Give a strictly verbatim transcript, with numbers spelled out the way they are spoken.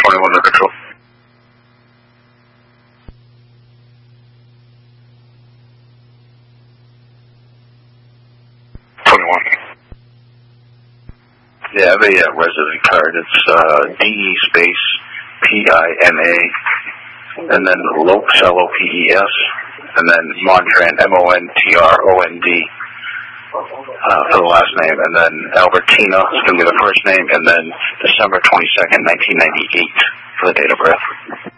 twenty-one under control. twenty-one. Yeah, I have a uh, resident card. It's uh, D E space P I M A, and then Lopes, L O P E S, and then Montran, M O N T R O N D uh, for the last name, and then Albertina is going to be the first name, and then December twenty-second, nineteen ninety-eight for the date of birth.